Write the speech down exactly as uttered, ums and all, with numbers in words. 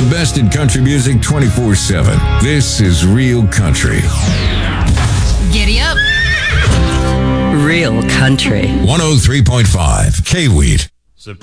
The best in country music twenty-four seven. This is Real Country. Giddy up. Real Country. one oh three point five K-Wheat.